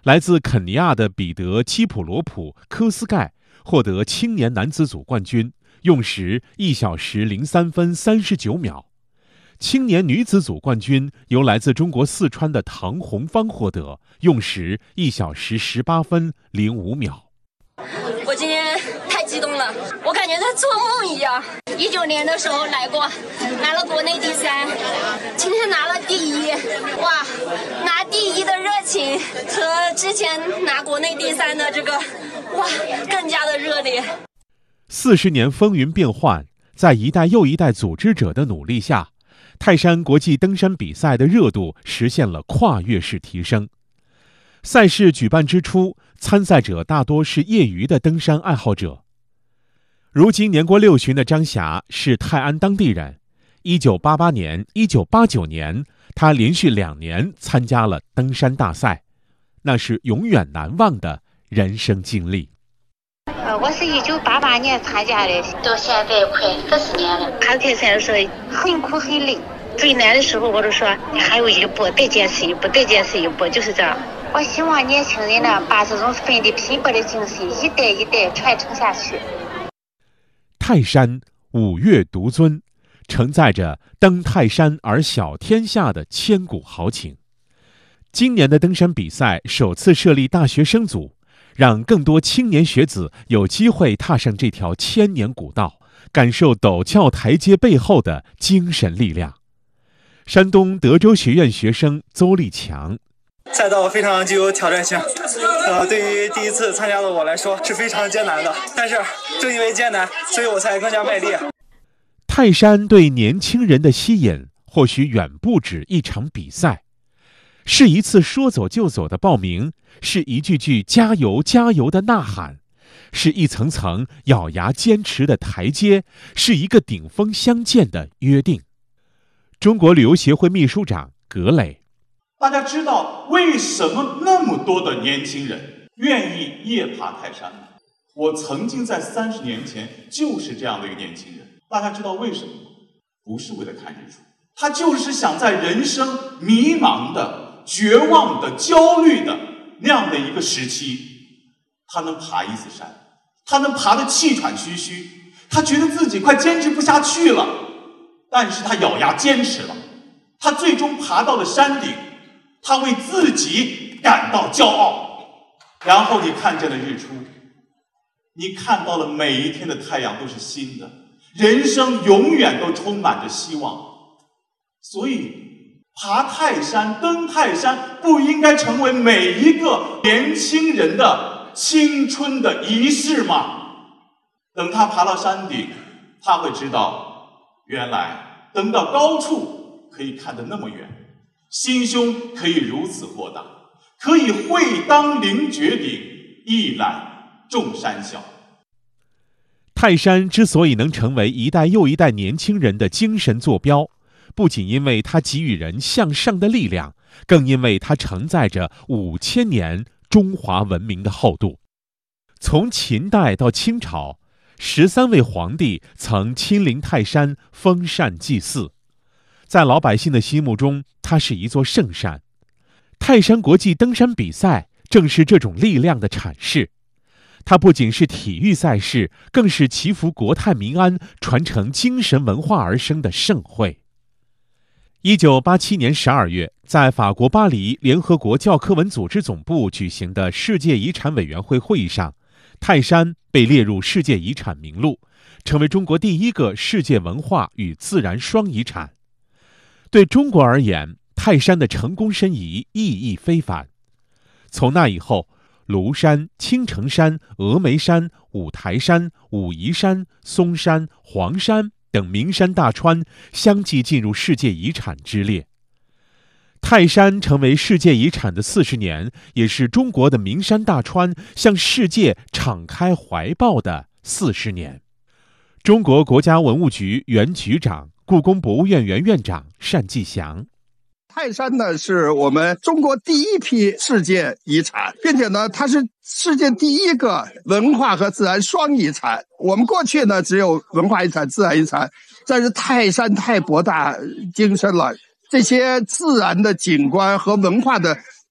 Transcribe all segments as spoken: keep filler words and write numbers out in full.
来自肯尼亚的彼得·基普罗普·科斯盖获得青年男子组冠军，用时一小时零三分三十九秒。青年女子组冠军由来自中国四川的唐红芳获得，用时一小时十八分零五秒。 我今天太激动了，我感觉在做梦一样。一九年的时候来过，拿了国内第三，今天拿了第一，哇，拿第一的热情和之前拿国内第三的这个，哇，更加的热烈。 四十年风云变幻，在一代又一代组织者的努力下，泰山国际登山比赛的热度实现了跨越式提升。赛事举办之初，参赛者大多是业余的登山爱好者。如今年过六旬的张霞是泰安当地人。一九八八年、一九八九年，他连续两年参加了登山大赛，那是永远难忘的人生经历。 呃，我是一九八八年参加的，到现在快四十年了。爬泰山的时候很苦很累，最难的时候我都说还有一步，再坚持一步，再坚持一步，就是这样。我希望年轻人呢，把这种奋力拼搏的精神一代一代传承下去。 泰山五岳独尊，承载着登泰山而小天下的千古豪情。今年的登山比赛首次设立大学生组，让更多青年学子有机会踏上这条千年古道，感受陡峭台阶背后的精神力量。山东德州学院学生邹立强， 赛道非常具有挑战性，呃，对于第一次参加的我来说是非常艰难的，但是正因为艰难，所以我才更加卖力。 泰山对年轻人的吸引，或许远不止一场比赛，是一次说走就走的报名，是一句句加油加油的呐喊，是一层层咬牙坚持的台阶，是一个顶峰相见的约定。中国旅游协会秘书长葛磊， 大家知道为什么那么多的年轻人愿意夜爬泰山吗？我曾经在三十年前就是这样的一个年轻人。大家知道为什么吗？不是为了看日出，他就是想在人生迷茫的、绝望的、焦虑的那样的一个时期，他能爬一次山，他能爬得气喘吁吁，他觉得自己快坚持不下去了，但是他咬牙坚持了，他最终爬到了山顶，他为自己感到骄傲。然后你看见了日出，你看到了每一天的太阳都是新的，人生永远都充满着希望。所以爬泰山、登泰山不应该成为每一个年轻人的青春的仪式吗？等他爬到山顶，他会知道，原来登到高处可以看得那么远，心胸可以如此豁达，可以会当凌绝顶，一览众山小。 泰山之所以能成为一代又一代年轻人的精神坐标，不仅因为它给予人向上的力量，更因为它承载着五千年中华文明的厚度。从秦代到清朝，十三位皇帝曾亲临泰山封禅祭祀，在老百姓的心目中，它是一座圣山。泰山国际登山比赛正是这种力量的阐释。它不仅是体育赛事，更是祈福国泰民安、传承精神文化而生的盛会。一九八七年十二月，在法国巴黎联合国教科文组织总部举行的世界遗产委员会会议上，泰山被列入世界遗产名录，成为中国第一个世界文化与自然双遗产。对中国而言，泰山的成功申遗意义非凡。从那以后，庐山、青城山、峨眉山、五台山、武夷山、嵩山、黄山等名山大川相继进入世界遗产之列。泰山成为世界遗产的四十年，也是中国的名山大川向世界敞开怀抱的四十年。中国国家文物局原局长、故宫博物院原院长单霁翔。 泰山呢，是我们中国第一批世界遗产，并且呢，它是世界第一个文化和自然双遗产。我们过去呢，只有文化遗产、自然遗产，但是泰山太博大精深了，这些自然的景观和文化的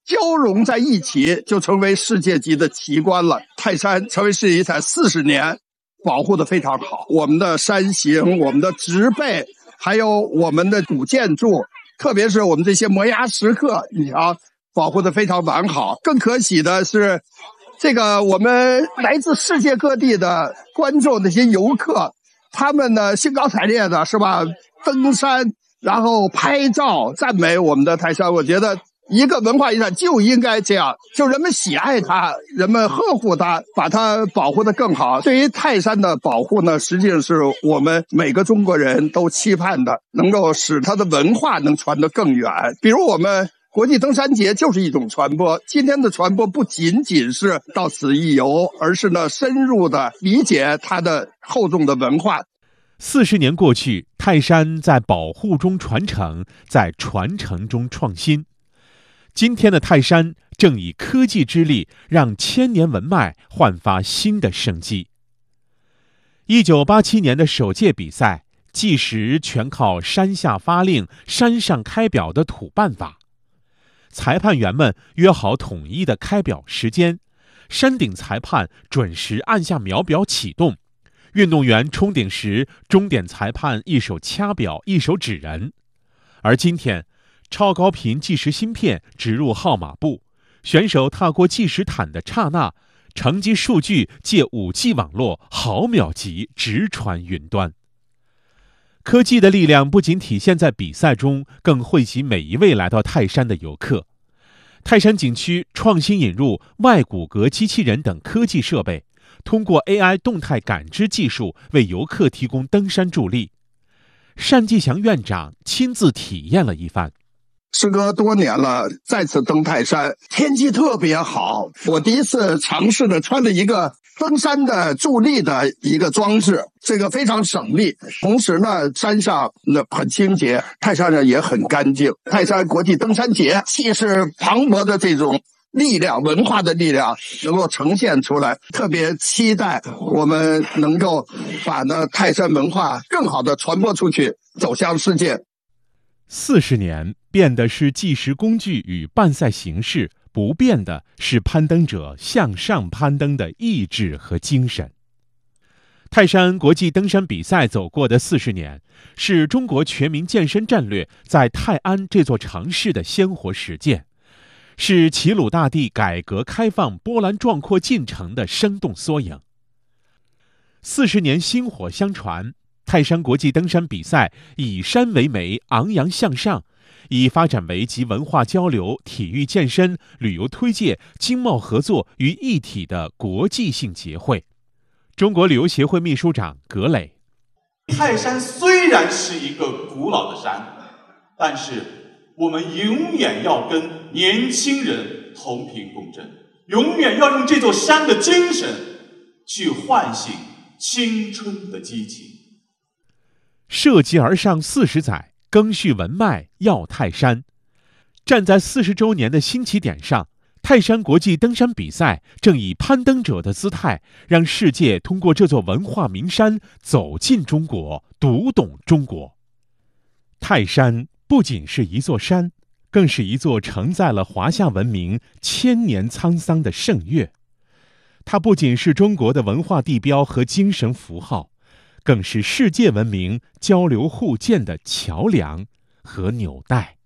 交融在一起，就成为世界级的奇观了。泰山成为世界遗产四十年，保护得非常好。我们的山形、我们的植被，还有我们的古建筑，特别是我们这些摩崖石刻，你瞧，保护得非常完好。更可喜的是，这个我们来自世界各地的观众，那些游客，他们呢兴高采烈的是吧？登山，然后拍照，赞美我们的泰山。我觉得一个文化遗产就应该这样，就人们喜爱它，人们呵护它，把它保护得更好。对于泰山的保护呢，实际上是我们每个中国人都期盼的，能够使它的文化能传得更远。比如我们国际登山节就是一种传播，今天的传播不仅仅是到此一游，而是呢深入的理解它的厚重的文化。 四十年过去，泰山在保护中传承，在传承中创新。今天的泰山正以科技之力，让千年文脉焕发新的生机。一九八七年的首届比赛，计时全靠山下发令、山上开表的土办法。裁判员们约好统一的开表时间，山顶裁判准时按下秒表启动。运动员冲顶时，终点裁判一手掐表，一手指人。而今天，超高频计时芯片植入号码布，选手踏过计时毯的刹那，成绩数据借 五 G 网络毫秒级直传云端。科技的力量不仅体现在比赛中，更惠及每一位来到泰山的游客。泰山景区创新引入外骨骼机器人等科技设备，通过 A I 动态感知技术为游客提供登山助力。单霁翔院长亲自体验了一番。 时隔多年了，再次登泰山，天气特别好。我第一次尝试的穿了一个登山的助力的一个装置，这个非常省力。同时呢，山上那很清洁，泰山上也很干净。泰山国际登山节气势磅礴的这种力量，文化的力量能够呈现出来，特别期待我们能够把呢泰山文化更好的传播出去，走向世界。 四十年，变的是计时工具与办赛形式，不变的是攀登者向上攀登的意志和精神。泰山国际登山比赛走过的四十年，是中国全民健身战略在泰安这座城市的鲜活实践，是齐鲁大地改革开放波澜壮阔进程的生动缩影。四十年薪火相传，泰山国际登山比赛以山为媒，昂扬向上，以发展为集文化交流、体育健身、旅游推介、经贸合作于一体的国际性节会。中国旅游协会秘书长葛磊： 泰山虽然是一个古老的山，但是我们永远要跟年轻人同频共振，永远要用这座山的精神去唤醒青春的激情。 涉级而上四十载，赓续文脉耀泰山。站在四十周年的新起点上，泰山国际登山比赛正以攀登者的姿态，让世界通过这座文化名山走进中国，读懂中国。泰山不仅是一座山，更是一座承载了华夏文明千年沧桑的盛岳。它不仅是中国的文化地标和精神符号，更是世界文明交流互鉴的桥梁和纽带。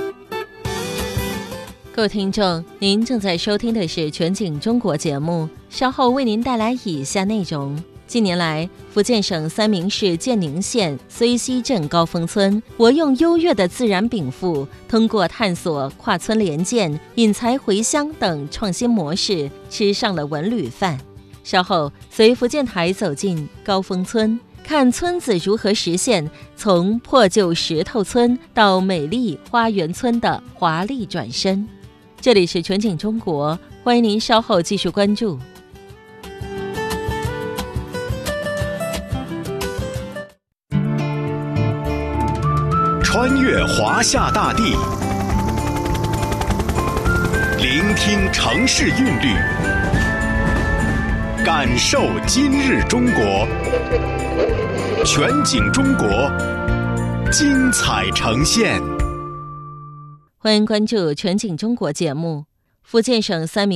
各位听众，您正在收听的是全景中国节目，稍后为您带来以下内容。近年来，福建省三明市建宁县睢溪镇高峰村活用优越的自然禀赋，通过探索跨村联建、引才回乡等创新模式，吃上了文旅饭。稍后随福建台走进高峰村，看村子如何实现从破旧石头村到美丽花园村的华丽转身。这里是全景中国，欢迎您稍后继续关注。 穿越华夏大地，聆听城市韵律，感受今日中国。全景中国，精彩呈现。 欢迎关注全景中国节目， 福建省三名